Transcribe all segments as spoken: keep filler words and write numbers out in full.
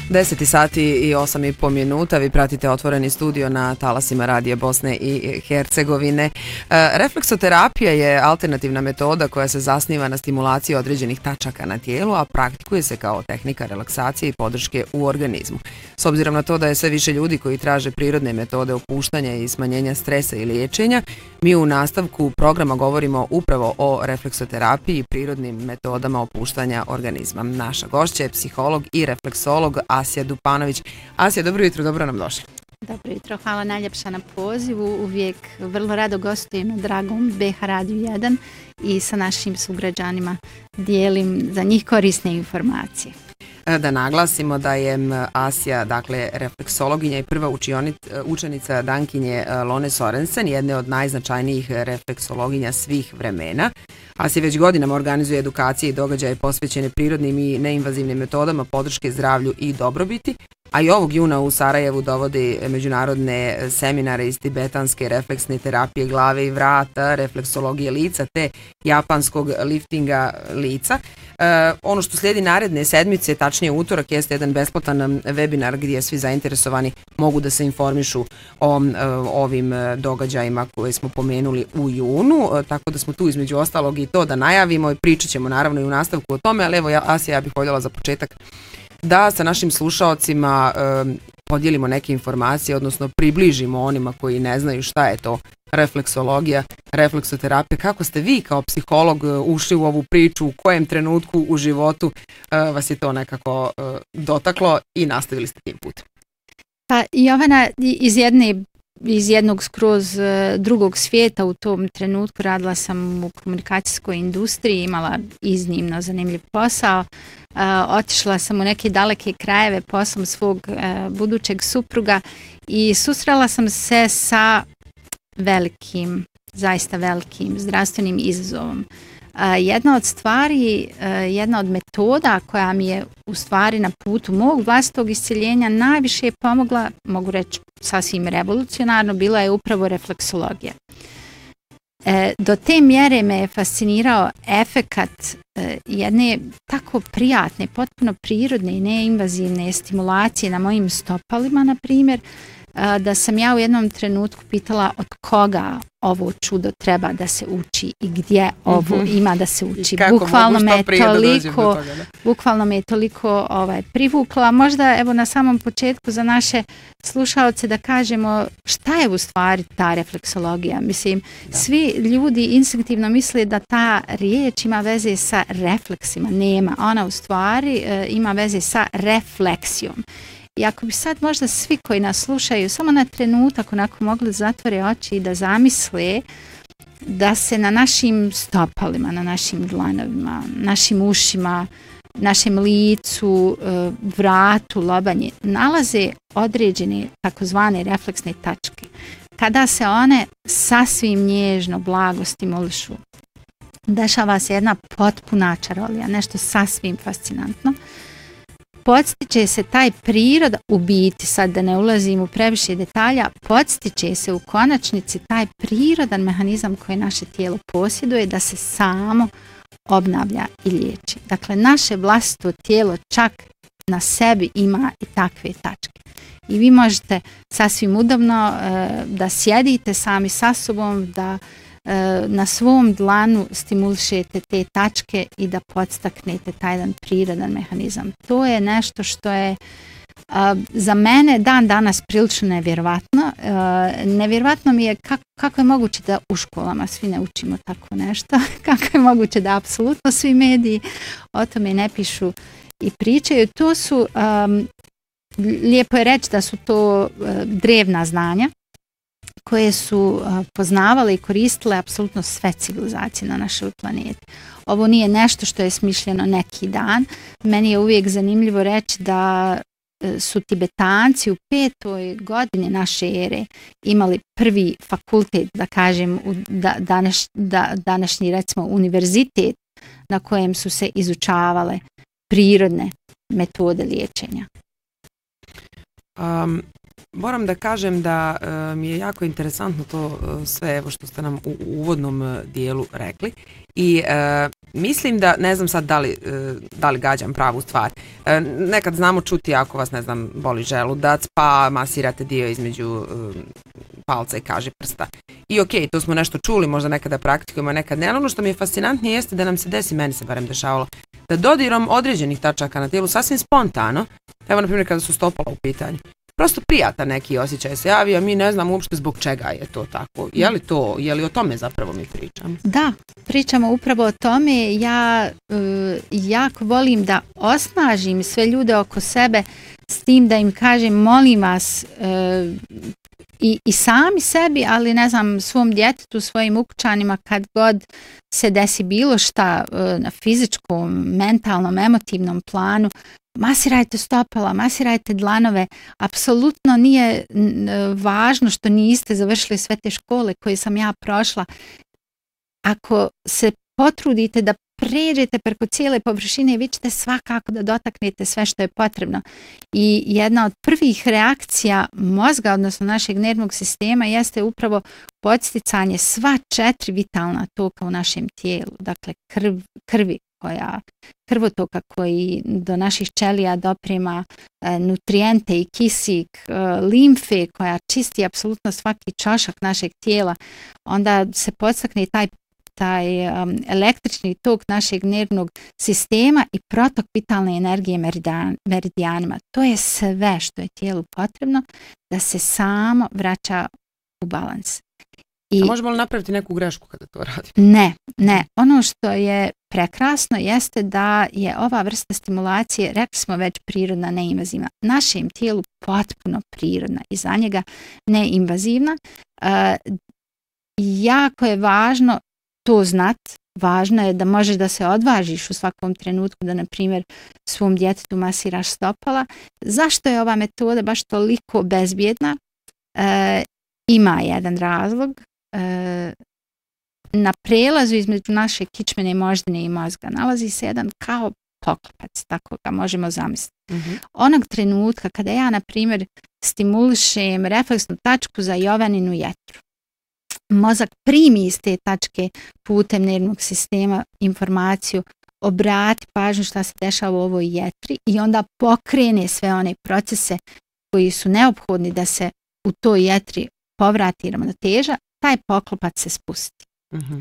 deset sati i osam i po minuta, vi pratite Otvoreni studio na talasima Radija Bosne i Hercegovine. Refleksoterapija je alternativna metoda koja se zasniva na stimulaciji određenih tačaka na tijelu, a praktikuje se kao tehnika relaksacije i podrške u organizmu. S obzirom na to da je sve više ljudi koji traže prirodne metode opuštanja i smanjenja stresa i liječenja, mi u nastavku programa govorimo upravo o refleksoterapiji i prirodnim metodama opuštanja organizma. Naša gošća je psiholog i refleksolog Asja Dupanović. Asja, dobro jutro, dobro nam došli. Dobro jutro, hvala najljepša na pozivu. Uvijek vrlo rado gostujem na dragom B H Radiju jedan i sa našim sugrađanima dijelim za njih korisne informacije. Da naglasimo da je Asja, dakle, refleksologinja i prva učenica Dankinje Lone Sorensen, jedne od najznačajnijih refleksologinja svih vremena. Asja već godinama organizuje edukacije i događaje posvećene prirodnim i neinvazivnim metodama podrške zdravlju i dobrobiti, a i ovog juna u Sarajevu dovodi međunarodne seminare iz tibetanske refleksne terapije glave i vrata, refleksologije lica te japanskog liftinga lica. E, ono što slijedi naredne sedmice, tačnije utorak, jeste jedan besplatan webinar gdje svi zainteresovani mogu da se informišu o e, ovim događajima koje smo pomenuli u junu, e, tako da smo tu između ostalog i to da najavimo i pričat ćemo naravno i u nastavku o tome, ali evo ja, Asja, ja bih voljela za početak da sa našim slušaocima e, podijelimo neke informacije, odnosno približimo onima koji ne znaju šta je to refleksologija, refleksoterapija. Kako ste vi kao psiholog ušli u ovu priču, u kojem trenutku u životu e, vas je to nekako e, dotaklo i nastavili ste tim putem? Pa Jovana, iz jedne iz jednog skroz drugog svijeta u tom trenutku radila sam u komunikacijskoj industriji, imala iznimno zanimljiv posao. Uh, otišla sam u neke daleke krajeve poslom svog uh, budućeg supruga i susrela sam se sa velikim, zaista velikim zdravstvenim izazovom. Uh, jedna od stvari, uh, jedna od metoda koja mi je u stvari na putu mog vlastitog iscjeljenja najviše je pomogla, mogu reći sasvim revolucionarno, bila je upravo refleksologija. E, do te mjere me je fascinirao efekat e, jedne tako prijatne, potpuno prirodne i neinvazivne stimulacije na mojim stopalima, na primjer, e, da sam ja u jednom trenutku pitala od koga ovo čudo treba da se uči i gdje ovo mm-hmm. ima da se uči. Bukvalno me toliko, toga, bukvalno me je toliko ovaj, privukla. Možda evo na samom početku za naše slušaoce da kažemo šta je u stvari ta refleksologija. Mislim, da. Svi ljudi instinktivno misle da ta riječ ima veze sa refleksima. Nema. Ona u stvari e, ima veze sa refleksijom. I ako bi sad možda svi koji nas slušaju samo na trenutak onako mogli zatvore oči i da zamisle da se na našim stopalima, na našim dlanovima, našim ušima, našem licu, vratu, lobanji nalaze određene takozvane refleksne tačke. Kada se one sasvim nježno, blago stimulišu, dešava se jedna potpuna čarolija, nešto sasvim fascinantno. Podstiče se taj priroda, u biti, sad da ne ulazim u previše detalja, podstiče se u konačnici taj prirodan mehanizam koji naše tijelo posjeduje da se samo obnavlja i liječi. Dakle, naše vlastito tijelo čak na sebi ima i takve tačke. I vi možete sasvim udobno e, da sjedite sami sa sobom, da na svom dlanu stimulišete te tačke i da podstaknete taj jedan prirodan mehanizam. To je nešto što je a, za mene dan danas prilično nevjerovatno. A, nevjerovatno mi je kako, kako je moguće da u školama svi ne učimo tako nešto, kako je moguće da apsolutno svi mediji o tome ne pišu i pričaju. To su, a, lijepo je reći da su to a, drevna znanja koje su uh, poznavale i koristile apsolutno sve civilizacije na našoj planeti. Ovo nije nešto što je smišljeno neki dan. Meni je uvijek zanimljivo reći da uh, su Tibetanci u petoj godini naše ere imali prvi fakultet, da kažem, u da, današ, da, današnji recimo univerzitet na kojem su se izučavale prirodne metode liječenja. Um. moram da kažem da e, mi je jako interesantno to e, sve evo što ste nam u, u uvodnom e, dijelu rekli i e, mislim da, ne znam sad da li, e, da li gađam pravu stvar, e, nekad znamo čuti ako vas, ne znam, boli želudac pa masirate dio između e, palca i kaži prsta. I ok, to smo nešto čuli, možda nekada praktikujemo, nekad ne, ali ono što mi je fascinantnije jeste da nam se desi, meni se barem dešavalo, da dodirom određenih tačaka na tijelu sasvim spontano, evo na primjer kada su stopala u pitanju, prosto prijatan neki osjećaj se javio, mi ne znam uopšte zbog čega je to tako. Je li to, je li o tome zapravo mi pričamo? Da, pričamo upravo o tome. Ja uh, jako volim da osnažim sve ljude oko sebe s tim da im kažem, molim vas, uh, i, i sami sebi, ali ne znam, svom djetetu, svojim ukućanima, kad god se desi bilo šta uh, na fizičkom, mentalnom, emotivnom planu, masirajte stopala, masirajte dlanove, apsolutno nije važno što niste završili sve te škole koje sam ja prošla. Ako se potrudite da pređete preko cijele površine, vi ćete svakako da dotaknete sve što je potrebno. I jedna od prvih reakcija mozga, odnosno našeg nervnog sistema, jeste upravo podsticanje sva četiri vitalna toka u našem tijelu. Dakle, krv, krvi, koja krvotoka koji do naših ćelija doprema e, nutrijente i kisik, e, limfe koja čisti apsolutno svaki čošak našeg tijela, onda se podstakne taj, taj um, električni tok našeg nervnog sistema i protok vitalne energije meridian, meridijanima. To je sve što je tijelu potrebno da se samo vraća u balans. I, a možemo li napraviti neku grešku kada to radimo? Ne, ne. Ono što je prekrasno jeste da je ova vrsta stimulacije, rekli smo već, prirodna, neinvazivna. Našem tijelu potpuno prirodna i za njega neinvazivna. E, jako je važno to znati. Važno je da možeš da se odvažiš u svakom trenutku da, na primjer, svom djetetu masiraš stopala. Zašto je ova metoda baš toliko bezbjedna? E, ima jedan razlog. E, na prelazu između naše kičmene moždine i mozga nalazi se jedan kao poklopac, tako ga možemo zamisliti. Mm-hmm. Onog trenutka kada ja, na primjer, stimulišem refleksnu tačku za Jovaninu jetru, mozak primi iz te tačke putem nervnog sistema informaciju, obrati pažnju šta se dešava u ovoj jetri i onda pokrene sve one procese koji su neophodni da se u toj jetri povrati ravnoteža, taj poklopac se spusti. Mm-hmm.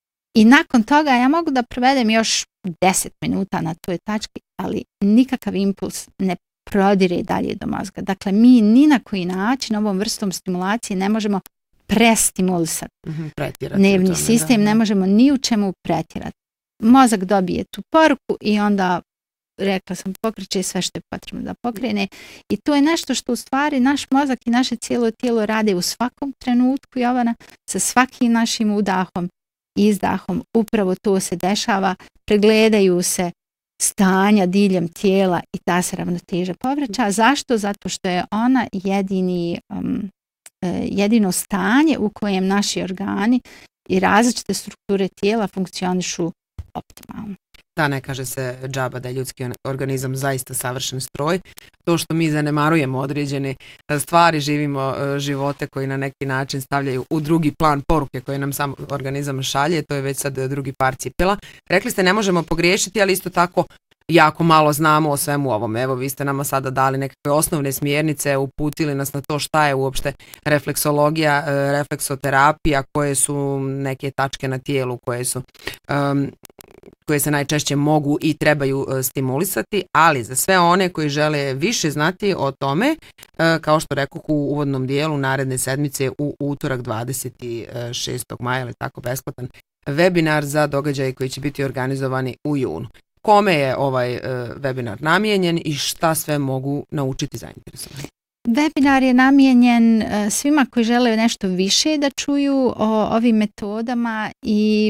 I nakon toga ja mogu da provedem još deset minuta na toj tački, ali nikakav impuls ne prodire dalje do mozga. Dakle, mi ni na koji način ovom vrstom stimulacije ne možemo prestimulisati. Mm-hmm, nervni tome, sistem, da, da. Ne možemo ni u čemu pretjerati. Mozak dobije tu poruku i onda, rekla sam, pokreće sve što je potrebno da pokrene. I to je nešto što u stvari naš mozak i naše cijelo tijelo rade u svakom trenutku, Jovana, sa svakim našim udahom i izdahom. Upravo to se dešava, pregledaju se stanja diljem tijela i ta se ravnoteža povraća. Zašto? Zato što je ona jedini, um, jedino stanje u kojem naši organi i različite strukture tijela funkcionišu optimalno. Da, ne kaže se džaba da je ljudski organizam zaista savršen stroj. To što mi zanemarujemo određene stvari, živimo živote koji na neki način stavljaju u drugi plan poruke koje nam sam organizam šalje, to je već sad drugi par cipela. Rekli ste ne možemo pogriješiti, ali isto tako jako malo znamo o svemu ovom. Evo, vi ste nama sada dali nekakve osnovne smjernice, uputili nas na to šta je uopšte refleksologija, refleksoterapija, koje su neke tačke na tijelu koje su um, koje se najčešće mogu i trebaju uh, stimulisati, ali za sve one koji žele više znati o tome, uh, kao što rekoh u uvodnom dijelu, naredne sedmice u utorak dvadeset šestog maja, ili tako, besplatan webinar za događaje koji će biti organizovani u junu. Kome je ovaj uh, webinar namijenjen i šta sve mogu naučiti zainteresovani? Webinar je namijenjen uh, svima koji žele nešto više da čuju o ovim metodama i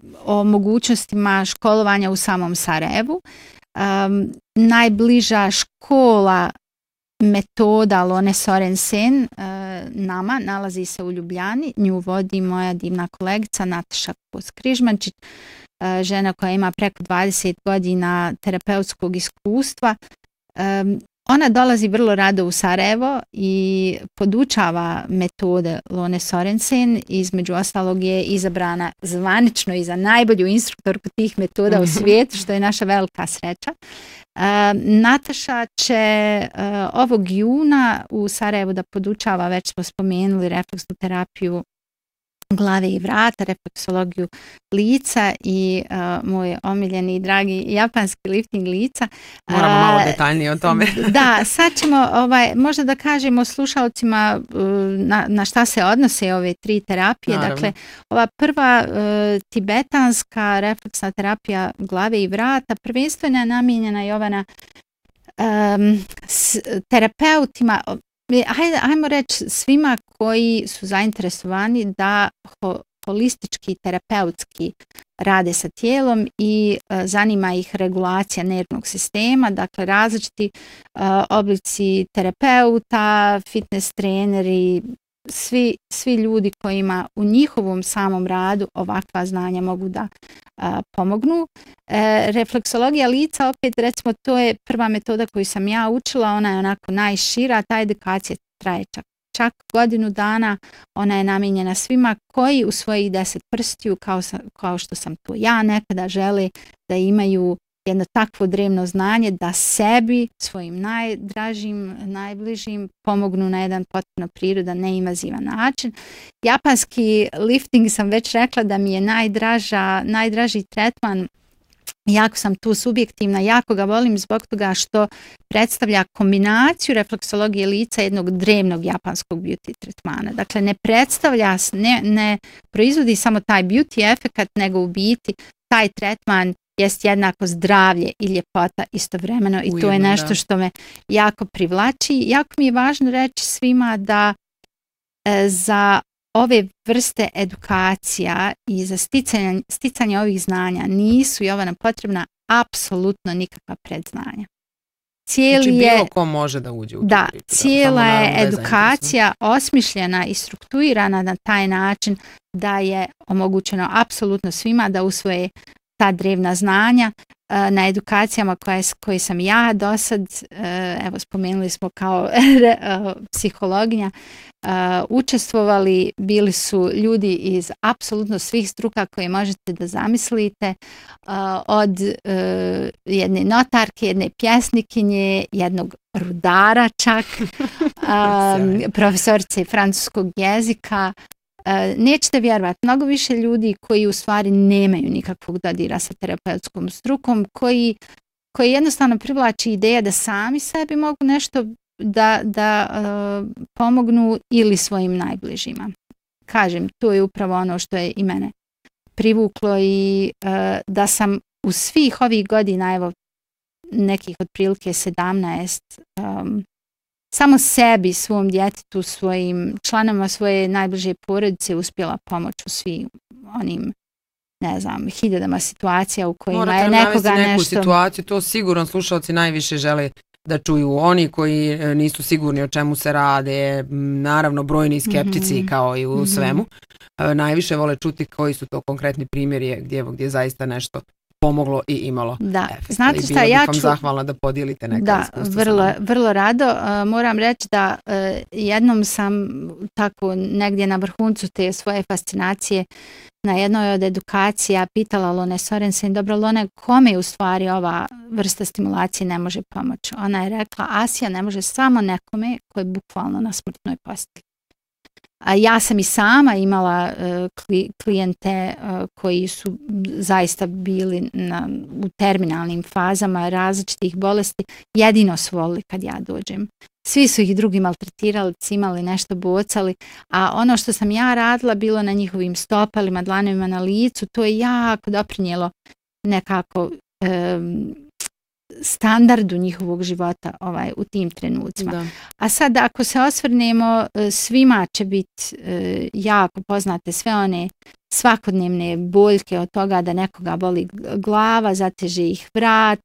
o mogućnostima školovanja u samom Sarajevu. Um, najbliža škola metoda Lone Sorensen uh, nama nalazi se u Ljubljani. Nju vodi moja divna kolegica Nataša Kos-Križmančić, uh, žena koja ima preko dvadeset godina terapeutskog iskustva. Um, ona dolazi vrlo rado u Sarajevo i podučava metode Lone Sorensen. Između ostalog je izabrana zvanično i za najbolju instruktorku tih metoda u svijetu, što je naša velika sreća. Uh, Nataša će uh, ovog juna u Sarajevu da podučava, već smo spomenuli, refleksnu terapiju glave i vrata, refleksologiju lica i uh, moj omiljeni i dragi japanski lifting lica. Moramo uh, malo detaljnije o tome. Da, sad ćemo ovaj, možda da kažemo slušalcima uh, na, na šta se odnose ove tri terapije. Naravno. Dakle, ova prva uh, tibetanska refleksna terapija glave i vrata prvenstveno je namijenjena, Jovana, um, s terapeutima, Hajde, ajmo reći svima koji su zainteresovani da ho, holistički, terapeutski rade sa tijelom i e, zanima ih regulacija nervnog sistema, dakle različiti e, oblici terapeuta, fitness treneri, svi, svi ljudi kojima u njihovom samom radu ovakva znanja mogu da a, pomognu. E, refleksologija lica, opet recimo, to je prva metoda koju sam ja učila, ona je onako najšira, ta edukacija traje čak, čak godinu dana, ona je namijenjena svima koji u svojih deset prstiju, kao, sam, kao što sam to ja nekada, žele da imaju jedno takvo drevno znanje da sebi, svojim najdražim, najbližim pomognu na jedan potpuno prirodan, neinvazivan način. Japanski lifting sam već rekla da mi je najdraža, najdraži tretman. Jako sam tu subjektivna, jako ga volim zbog toga što predstavlja kombinaciju refleksologije lica jednog drevnog japanskog beauty tretmana. Dakle, ne predstavlja, ne, ne proizvodi samo taj beauty efekat, nego u biti taj tretman jest jednako zdravlje i ljepota istovremeno i Ujedno, to je nešto da. što me jako privlači. Jako mi je važno reći svima da e, za ove vrste edukacija i za sticanje, sticanje ovih znanja nisu, Jovana, potrebna apsolutno nikakva predznanja. Cijeli znači je, bilo ko može da uđe u tu da, priču. cijela da, je edukacija osmišljena i strukturirana na taj način da je omogućeno apsolutno svima da usvoje ta drevna znanja. Na edukacijama koje, koje sam ja do sad, evo spomenuli smo kao psihologinja, učestvovali, bili su ljudi iz apsolutno svih struka koje možete da zamislite, od jedne notarke, jedne pjesnikinje, jednog rudara čak, profesorice francuskog jezika. Nećete vjerovati, mnogo više ljudi koji u stvari nemaju nikakvog dodira sa terapeutskom strukom, koji, koji jednostavno privlači ideja da sami sebi mogu nešto da, da uh, pomognu ili svojim najbližima. Kažem, to je upravo ono što je i mene privuklo i uh, da sam u svih ovih godina, evo nekih otprilike sedamnaest, um, samo sebi, svom djetetu, svojim članovima svoje najbliže porodice uspjela pomoć u svim onim, ne znam, hiljadama situacija u kojima Morate je nekoga neku nešto... situaciju, to sigurno slušalci najviše žele da čuju. Oni koji nisu sigurni o čemu se rade, naravno brojni skeptici mm-hmm. kao i u mm-hmm. svemu, najviše vole čuti koji su to konkretni primjeri gdje, gdje zaista nešto pomoglo i imalo da. efekta. Znate šta, I ja ću... zahvalna da podijelite neka da, iskustva. Vrlo, vrlo rado. Uh, moram reći da uh, jednom sam tako negdje na vrhuncu te svoje fascinacije na jednoj od edukacija pitala Lone Sorensen, dobro Lone, kome u stvari ova vrsta stimulacije ne može pomoći? Ona je rekla, Asija ne može samo nekome koji je bukvalno na smrtnoj postelji. A ja sam i sama imala uh, klijente uh, koji su zaista bili na, u terminalnim fazama različitih bolesti, jedino su volili kad ja dođem. Svi su ih drugi maltretirali, cimali, nešto bocali, a ono što sam ja radila bilo na njihovim stopalima, dlanovima na licu, to je jako doprinijelo nekako um, standardu njihovog života ovaj, u tim trenucima. Da. A sad ako se osvrnemo, svima će biti e, jako poznate sve one svakodnevne boljke od toga da nekoga boli glava, zateže ih vrat,